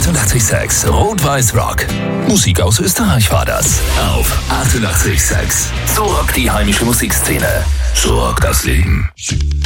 88,6 Rot-Weiß Rock. Musik aus Österreich war das. Auf 88,6. So rockt die heimische Musikszene. So rockt das Leben.